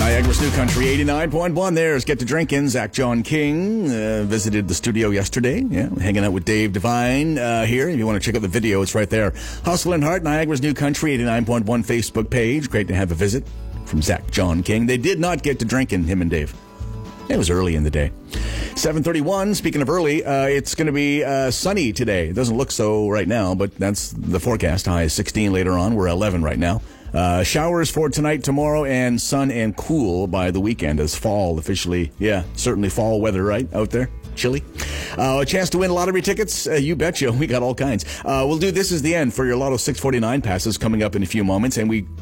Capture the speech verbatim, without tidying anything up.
Niagara's New Country, eighty-nine point one. There's Get to Drinkin'. Zach John King uh, visited the studio yesterday. Yeah, hanging out with Dave Devine uh, here. If you want to check out the video, it's right there. Hustle and Heart, Niagara's New Country, eighty-nine point one Facebook page. Great to have a visit from Zach John King. They did not get to drinking, him and Dave. It was early in the day. seven thirty-one, speaking of early, uh, it's going to be uh, sunny today. It doesn't look so right now, but that's the forecast. High is sixteen later on. We're eleven right now. Uh, showers for tonight, tomorrow, and sun and cool by the weekend as fall officially, yeah, certainly fall weather, right, out there? Chilly. Uh, a chance to win lottery tickets? Uh, you betcha. We got all kinds. Uh, we'll do This Is the End for your Lotto six forty-nine passes coming up in a few moments, and we